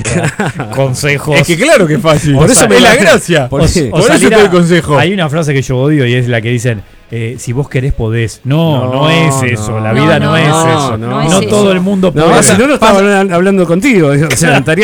consejos. Es que claro que es fácil. Por eso es la gracia. Por eso salir te doy el consejo. Hay una frase que yo odio y es la que dicen: si vos querés, podés. No es eso. La vida no es eso. No No es todo eso. el mundo No, puede. si no estaba hablando contigo. O sea, estaría